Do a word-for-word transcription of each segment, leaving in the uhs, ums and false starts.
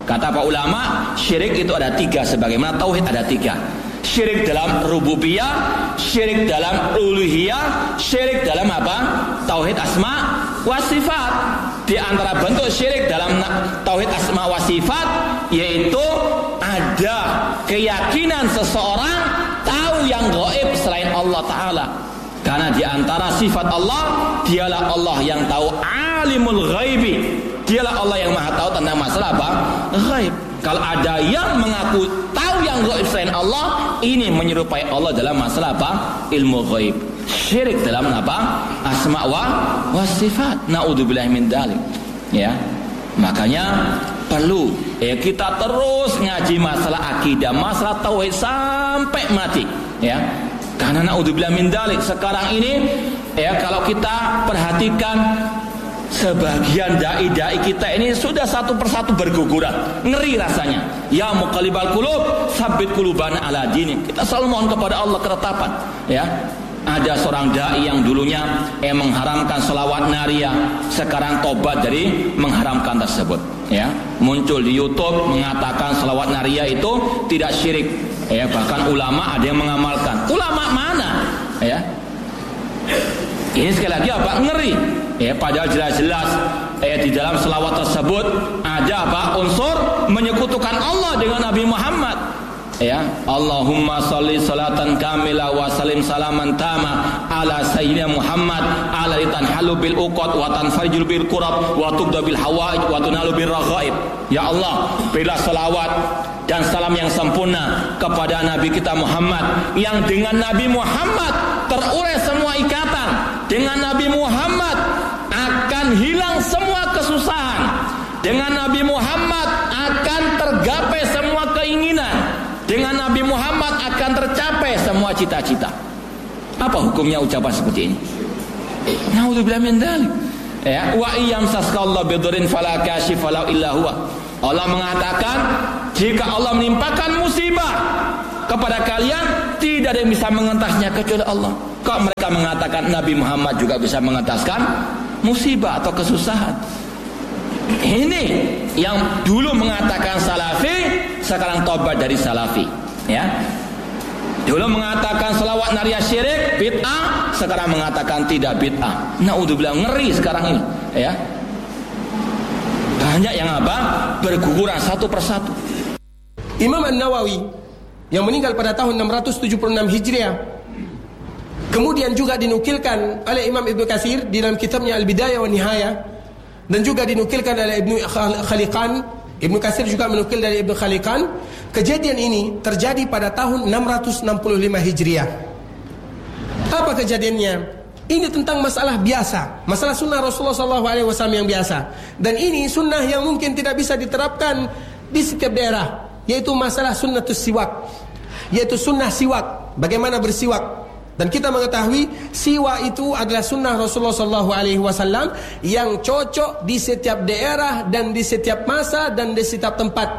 Kata para ulama, syirik itu ada tiga, sebagaimana tauhid ada tiga. Syirik dalam rububiyah, syirik dalam uluhiyah, syirik dalam apa? Tauhid asma wa sifat. Di antara bentuk syirik dalam tauhid asma wa sifat yaitu ada keyakinan seseorang tahu yang gaib selain Allah Ta'ala. Karena di antara sifat Allah, dialah Allah yang tahu alimul ghaibi. Dialah Allah yang maha tahu tentang masalah apa? Ghaib. Kalau ada yang mengaku tahu yang gaib selain Allah, ini menyerupai Allah dalam masalah apa? Ilmu gaib. Syirik dalam apa? Asma wa, wa sifat. Na'udzubillahi min dzalik. Ya. Makanya perlu ya kita terus ngaji masalah akidah, masalah tauhid sampai mati, ya. Karena na'udzubillahi min dzalik, sekarang ini ya kalau kita perhatikan sebagian dai-dai kita ini sudah satu persatu berguguran, ngeri rasanya. Ya muqallibal qulub, tsabbit qulubana ala dinik. Kita selalu mohon kepada Allah keretapan, ya. Ada seorang dai yang dulunya eh mengharamkan selawat nariyah, sekarang tobat dari mengharamkan tersebut, ya. Muncul di YouTube mengatakan selawat nariyah itu tidak syirik, ya. Bahkan ulama ada yang mengamalkan. Ulama mana, ya? Ini sekali lagi apa? Ngeri. Ya, padahal jelas-jelas eh di dalam selawat tersebut ada apa? Unsur menyekutukan Allah dengan Nabi Muhammad. Ya, Allahumma sholli salatan kamila wa salim salaman tama ala sayyidina Muhammad ala tanhalu bil uqad wa tanfajul bil qurab wa tubda bil hawaij wa tunalu bil raghaib. Ya Allah, berilah selawat dan salam yang sempurna kepada Nabi kita Muhammad, yang dengan Nabi Muhammad terurai semua ikatan, dengan Nabi Muhammad akan hilang semua kesusahan, dengan Nabi Muhammad akan tergapai semua keinginan, dengan Nabi Muhammad akan tercapai semua cita-cita. Apa hukumnya ucapan seperti ini? Na'udzubillahi min dzalik. Ya, wa iyam saskallahu bidurrin fala kashifa lahu illa huwa. Allah mengatakan, jika Allah menimpakan musibah kepada kalian, tidak ada yang bisa mengentasnya kecuali Allah. Kok mereka mengatakan Nabi Muhammad juga bisa mengentaskan musibah atau kesusahan? Ini yang dulu mengatakan salafi, sekarang tobat dari salafi, ya. Dulu mengatakan selawat nariyah syirik bid'ah, sekarang mengatakan tidak bid'ah. Na'udzubillah, ngeri sekarang ini, ya. Banyak yang apa? Berguguran satu persatu. Imam An-Nawawi yang meninggal pada tahun enam ratus tujuh puluh enam Hijriah, kemudian juga dinukilkan oleh Imam Ibnu Katsir di dalam kitabnya Al-Bidayah wa Nihayah, dan juga dinukilkan oleh Ibnu Khaliqan. Ibnu Katsir juga menukil dari Ibnu Khaliqan. Kejadian ini terjadi pada tahun enam ratus enam puluh lima Hijriah. Apa kejadiannya? Ini tentang masalah biasa, masalah sunnah Rasulullah shallallahu alaihi wasallam yang biasa. Dan ini sunnah yang mungkin tidak bisa diterapkan di setiap daerah, yaitu masalah sunnatus siwak, yaitu sunnah siwak, bagaimana bersiwak. Dan kita mengetahui siwak itu adalah sunnah Rasulullah shallallahu alaihi wasallam yang cocok di setiap daerah dan di setiap masa dan di setiap tempat.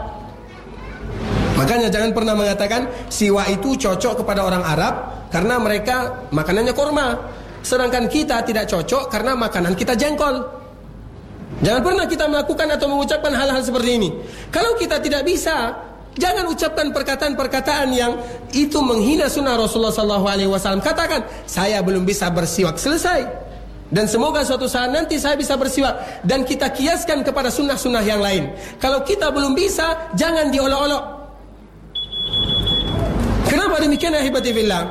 Makanya jangan pernah mengatakan siwak itu cocok kepada orang Arab karena mereka makanannya kurma, sedangkan kita tidak cocok karena makanan kita jengkol. Jangan pernah kita melakukan atau mengucapkan hal-hal seperti ini. Kalau kita tidak bisa, jangan ucapkan perkataan-perkataan yang itu menghina sunnah Rasulullah shallallahu alaihi wasallam. Katakan, saya belum bisa bersiwak, selesai. Dan semoga suatu saat nanti saya bisa bersiwak. Dan kita kiaskan kepada sunnah-sunnah yang lain. Kalau kita belum bisa, jangan diolok-olok. Kenapa demikian ya ahibati fillah?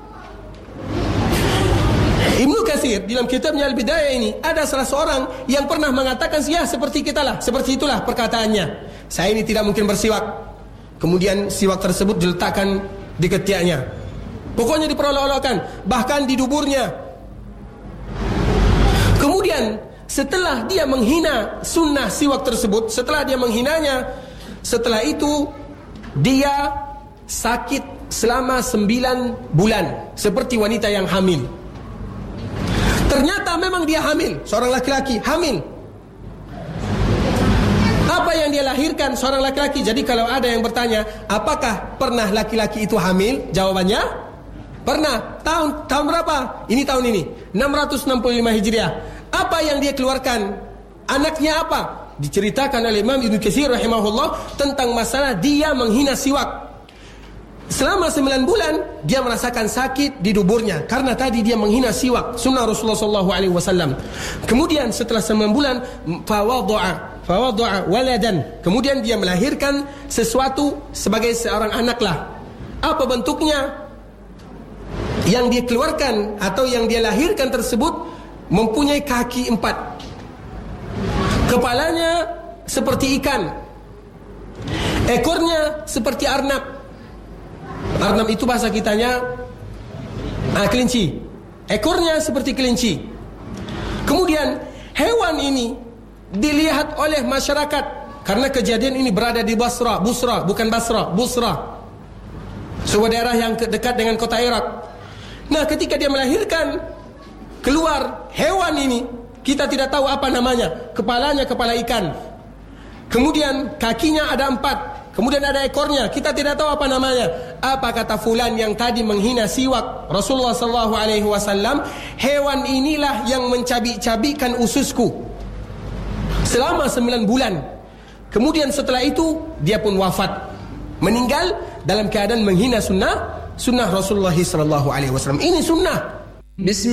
Ibnu Katsir dalam kitabnya Al-Bidayah ini ada salah seorang yang pernah mengatakan, ya seperti kita lah, seperti itulah perkataannya. Saya ini tidak mungkin bersiwak. Kemudian siwak tersebut diletakkan di ketiaknya. Pokoknya diperolok-olokkan, bahkan di duburnya. Kemudian setelah dia menghina sunnah siwak tersebut, setelah dia menghinanya, setelah itu dia sakit selama sembilan bulan seperti wanita yang hamil. Ternyata memang dia hamil, seorang laki-laki hamil. Apa yang dia lahirkan seorang laki-laki. Jadi kalau ada yang bertanya, apakah pernah laki-laki itu hamil? Jawabannya, pernah. Tahun tahun berapa? Ini tahun ini, enam ratus enam puluh lima Hijriah. Apa yang dia keluarkan? Anaknya apa? diceritakan oleh Imam Ibnu Katsir rahimahullah tentang masalah dia menghina siwak. Selama sembilan bulan dia merasakan sakit di duburnya karena tadi dia menghina siwak, sunnah Rasulullah sallallahu alaihi wasallam. Kemudian setelah sembilan bulan fawadha'a fawadha'a waladan, kemudian dia melahirkan sesuatu sebagai seorang anak lah. Apa bentuknya? Yang dia keluarkan atau yang dia lahirkan tersebut mempunyai kaki empat, kepalanya seperti ikan, ekornya seperti arnab. Arnab itu bahasa kitanya ah, kelinci. Ekornya seperti kelinci. Kemudian hewan ini dilihat oleh masyarakat, karena kejadian ini berada di Basra, Busra, bukan Basra, Busra, sebuah daerah yang dekat dengan kota Irak. Nah, ketika dia melahirkan, keluar hewan ini, kita tidak tahu apa namanya. Kepalanya kepala ikan, kemudian kakinya ada empat, kemudian ada ekornya, kita tidak tahu apa namanya. Apa kata fulan yang tadi menghina siwak Rasulullah sallallahu alaihi wasallam? Hewan inilah yang mencabik-cabikkan ususku selama sembilan bulan. Kemudian setelah itu dia pun wafat, meninggal dalam keadaan menghina sunnah sunnah Rasulullah sallallahu alaihi wasallam. Ini sunnah. Bismillah.